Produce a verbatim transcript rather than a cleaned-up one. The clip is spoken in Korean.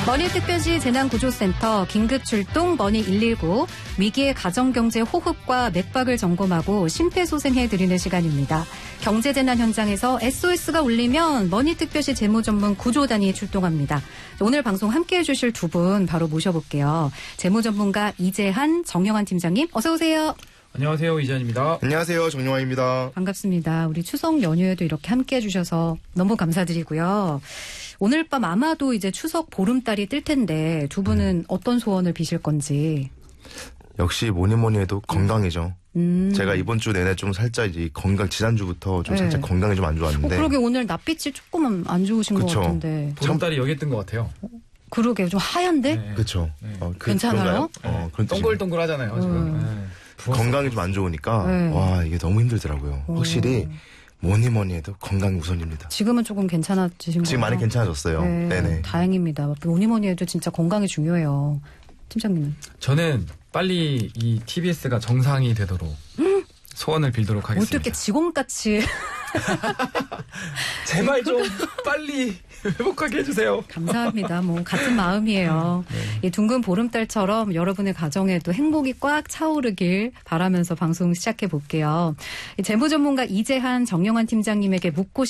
머니특별시 재난구조센터 긴급출동 머니 일일구 위기의 가정경제 호흡과 맥박을 점검하고 심폐소생해드리는 시간입니다. 경제재난 현장에서 에스오에스가 울리면 머니특별시 재무전문 구조단이 출동합니다. 오늘 방송 함께해 주실 두 분 바로 모셔볼게요. 재무전문가 이재한, 정영환 팀장님 어서 오세요. 안녕하세요. 이재한입니다. 안녕하세요. 정영환입니다. 반갑습니다. 우리 추석 연휴에도 이렇게 함께해 주셔서 너무 감사드리고요. 오늘 밤 아마도 이제 추석 보름달이 뜰 텐데 두 분은 어떤 소원을 비실 건지. 역시 뭐니 뭐니 해도 건강이죠. 음. 제가 이번 주 내내 좀 살짝 이제 건강, 지난주부터 좀 네. 살짝 건강이 좀 안 좋았는데. 어, 그러게 오늘 낯빛이 조금은 안 좋으신 그쵸. 것 같은데. 보름달이 여기 뜬 것 같아요. 그러게 좀 하얀데? 네. 그렇죠. 네. 어, 그, 괜찮아요? 그런가요? 어, 그런 뜻이네요. 동글동글하잖아요. 음. 지금. 네. 건강이 좀 안 좋으니까 네. 와 이게 너무 힘들더라고요. 오. 확실히 뭐니 뭐니 해도 건강이 우선입니다. 지금은 조금 괜찮아지신 거예요? 지금 많이 괜찮아졌어요. 네, 네네. 다행입니다. 뭐니 뭐니 해도 진짜 건강이 중요해요. 팀장님은? 저는 빨리 이 티비에스가 정상이 되도록 음? 소원을 빌도록 하겠습니다. 어떻게 직원같이. 제발 좀 빨리 회복하게 해주세요. 감사합니다. 뭐 같은 마음이에요. 네. 이 둥근 보름달처럼 여러분의 가정에도 행복이 꽉 차오르길 바라면서 방송 시작해 볼게요. 재무전문가 이재한, 정영환 팀장님에게 묻고